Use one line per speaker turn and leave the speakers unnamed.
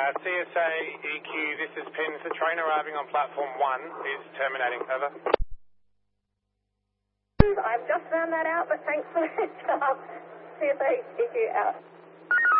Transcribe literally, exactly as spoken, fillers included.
Uh, C S A, E Q, this is Pins. The train arriving on platform one is terminating. Over.
I've just found that out, but thanks for the heads up. C S A, E Q out.